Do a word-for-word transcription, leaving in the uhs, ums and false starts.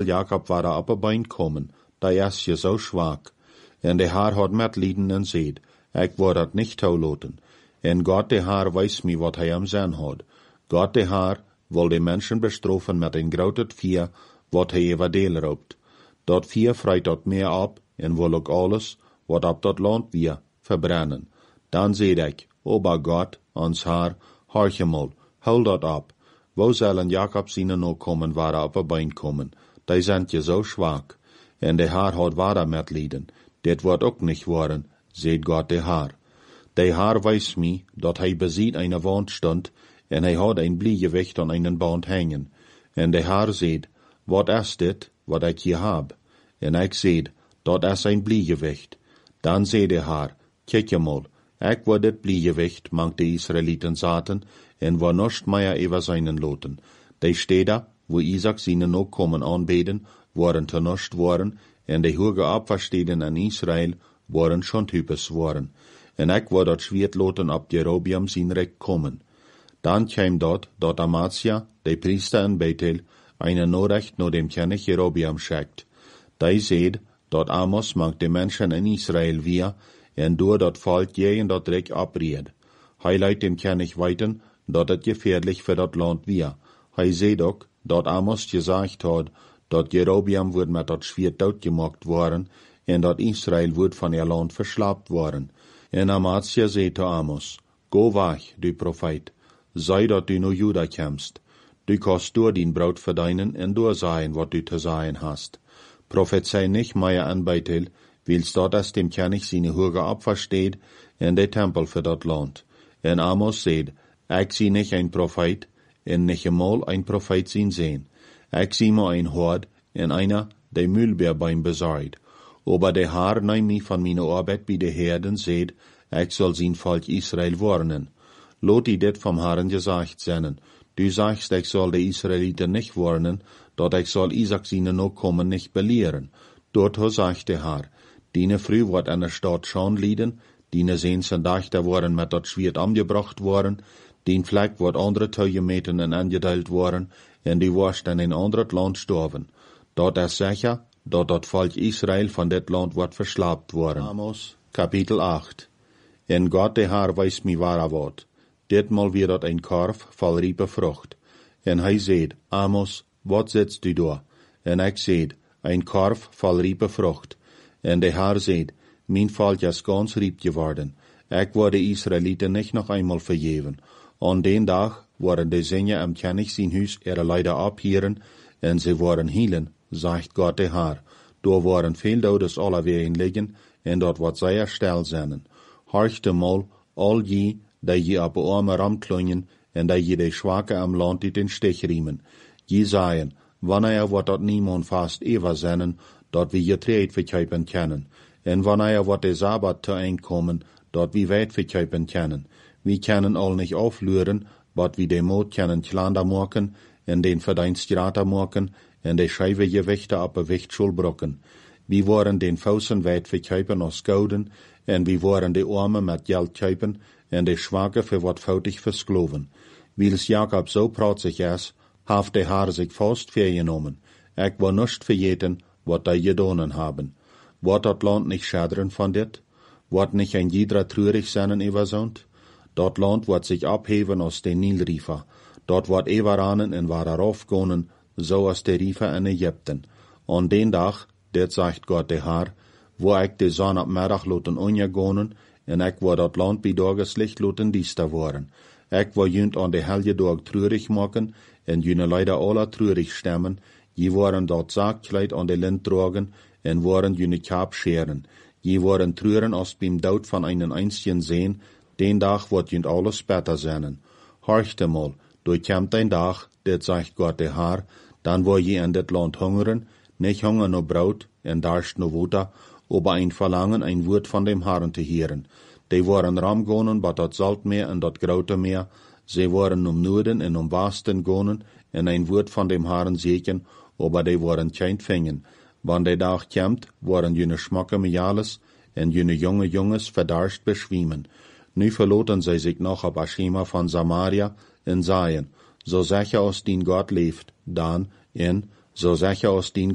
Jacob war er op een bein komen, da is je zo zwak. En de Haar had medliden en zeed, ik word dat niet toelaten. En God de Haar weiß me wat hij am zijn had. God de Haar wil de mensen bestrofen met een groot vier, wat hij everdeel roopt. Dat vier vreit dat meer op, en wil ook alles, wat op dat land weer, verbrennen. Dan zei ik, o bij God, ons Haar, horch mal, hou dat op. Wo zullen Jacob zijn nog komen, waar er op een bein komen? Die zijn je zo zwak. En de Haar had waar medliden. Dit wordt ook niet worden, zei God de Haar. De Haar weiß me, dat hij beziet een wand stond, en hij had een bliegewicht aan een band hangen. En de Haar zei, wat is dit, wat ik hier heb? En ik zei, dat is een bliegewicht. Dan zei de Haar, kijk je mal, ik word dit bliegewicht, mank de Israëlieten zaten, en waar norst meer over zijn loten. De steden, wo Isaac zijn ook komen aanbeden, waren te norst worden, en de hoge opversteden in Israël waren schon types worden. En ik word dat zwiert loten op Jerobeam zijn rek komen. Dan kwam dat, dat Amasia, de priester in Bethel, eine Nachricht no dem König Jerobeam schickt. Die zeid, dat Amos mank de mensen in Israël weer, en door dat volk je en dat rek abried. Hij leidt dem König weiten, dat het gefährlich für dat land weer. Hij zeid ook, dat Amos gezegd had, dat Jerobeam wordt met dat zwiert doodgemaakt worden, en dat Israël wordt van ihr land verslapt worden. En Amasia zei te Amos, go weg, du profeet, sei dat du no Juda komst. Du kannst door din brood verdienen en doorzagen wat du te zeggen hast. Prophezei nicht mehr an Bethel, wils dort as dem König seine Hurge abversteht, en de Tempel für dat land. En Amos seid, ik zie nicht ein Prophet, en nicht einmal ein Prophet zien sehen. Ik zie maar ein Hord, en einer, de Mühlbeer beim besorgt. Aber de Haar neem me van meine Arbeit bij de Herden, seid, ik zal zijn Volk Israël warnen. Lot die dit vom Herren gesagt zijn. Du sagst, ich soll de Israeliten nicht warnen, dat ich soll Isaac seine Nachkommen nicht belehren. Dort ho sagt der Herr, dine früh wordt an der Stadt schon lieden, dine zehnsen Dag da worden met dat Schwert angebracht worden, dien Fleck wordt andere teuge meten en angedeelt worden, en die worst in een ander land storven. Dat is zeker, dat dat Volk Israël van dit land wordt verslaapt worden. Amos, kapitel acht. En God de Herr weiß mi waar wat. Ditmal weer dat een korf vol riepe vrucht. En hij zeid, Amos, wat zitst du daar? En ik zeid, een korf vol riepe vrucht. En de Herr zeid, mijn volk is ganz riep geworden. Ik word de Israëlieten niet nog eenmaal vergeven. Aan den dag worden de zinnen am König zijn huis ihre Leider abhieren, en ze worden hielen, zegt God de Herr. Door worden veel dodes allerwegen liggen, en dat wordt zeer stil zijn. Horchte mal, al je, die je op de arme ram klungen, en die je de schwakke am land in den Stich riemen. Je zeggen, wanneer wordt dat niemand vast ever zijn, dat we je treed verkuipen kunnen. En wanneer wordt de Sabbat te einkomen, dat we weit verkuipen kunnen. We kunnen al niet afluren, wat we de moed kunnen klander maken, en den verdienst grater maken, en de scheive gewichte op een wichtschul brokken. We worden den fausen weit verkuipen als gouden, en we worden de armen met geld kuipen, en de zwakke voor wat foutig verskloven. Wils Jacob zo pratzig is, heeft de Herr zich vast vergenomen. Ik wil nicht vergeten, wat die gedonen haben. Wordt dat land nicht schaderen van dit? Wordt nicht ein jeder treurig zijn übersond? Dat land wordt zich abheven als de Nilriefer. Dat wordt everanen en waar eraf gonen, zoals de Riefer in Egypten. Aan den dag, dit zegt God de Herr, wo ik de zon op middag laten ondergonen, en ik wil dat land bij dageslicht laten diester worden. Ik wil junt aan de helge dag treurig maken, en jene leider alle treurig stemmen, je worden dat zaakkleid aan de lint dragen, en worden jene kaap scheren. Je worden treuren als beim dood van einen einstigen zeen, den dag wordt junt alles beter zijn. Horchte mal, door komt een dag, dit zegt God de Herr, dan wil je in dit land hungeren, nicht hunger no brood, en darst no water, aber ein Verlangen, ein Wort von dem Herrn te hören. Die waren ramgonen, bat dat Saltmeer en dat grote meer, sie waren um Norden en um Westen gonen, en ein Wort von dem Herrn seken, aber die waren kein Fingen. Wann der Dag kommt, waren jene schmacke Mejales, en jene junge Junges verdarscht beschwiemen. Nu verloten sie sich noch ab Aschema von Samaria, en seien, so sicher aus din Gott leeft, dan, en, so sicher aus din